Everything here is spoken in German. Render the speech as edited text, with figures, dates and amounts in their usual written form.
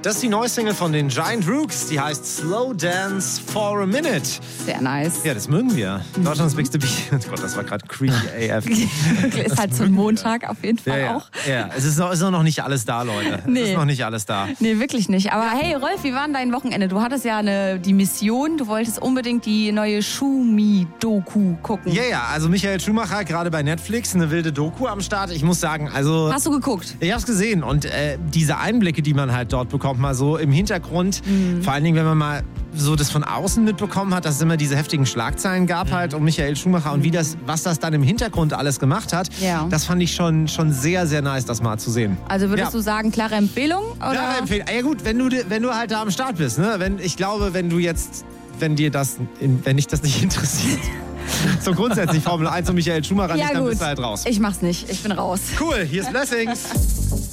Das ist die neue Single von den Giant Rooks. Die heißt Slow Dance for a Minute. Sehr nice. Ja, das mögen wir. Deutschlands Big Beat. Oh Gott, das war gerade creepy AF. Ist halt zum Montag auf jeden Fall Ja. auch. Ja, es ist noch nicht alles da, Leute. Nee. Es ist noch nicht alles da. Nee, wirklich nicht. Aber hey, Rolf, wie war denn dein Wochenende? Du hattest ja die Mission, du wolltest unbedingt die neue Schumi-Doku gucken. Ja, also Michael Schumacher, gerade bei Netflix, eine wilde Doku am Start. Ich muss sagen, also... Hast du geguckt? Ich hab's gesehen und diese Einblicke, die man halt dort bekommt, mal so im Hintergrund, vor allen Dingen, wenn man mal so das von außen mitbekommen hat, dass es immer diese heftigen Schlagzeilen gab halt um Michael Schumacher und was das dann im Hintergrund alles gemacht hat, das fand ich schon sehr, sehr nice, das mal zu sehen. Also würdest du sagen, klare Empfehlung? Oder? Klare Empfehlung. Ja gut, wenn du halt da am Start bist, ne? Ich glaube, wenn dich das nicht interessiert. So grundsätzlich Formel 1 und Michael Schumacher nicht, dann bist du halt raus. Ich mach's nicht, ich bin raus. Cool, hier ist Blessings.